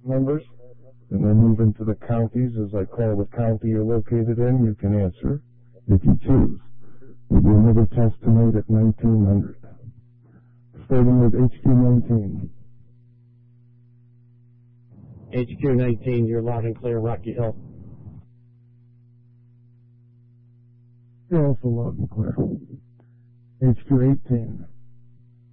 numbers, and then move into the counties. As I call the county you're located in, you can answer if you choose. We'll do another test tonight at 1900. Starting with HQ 19. HQ 19, you're loud and clear, Rocky Hill. You're also loud and clear. HQ 18.